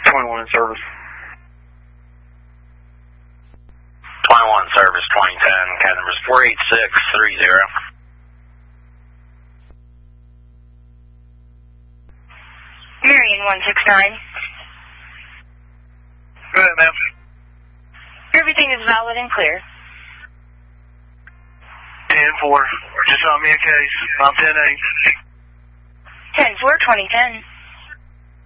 21 in service. 21 service, 2010, cat number is 48630. Marion 169. Go ahead, ma'am. Everything is valid and clear. 10-4. Just on me a case. I'm 10-8. 10-4, 2010.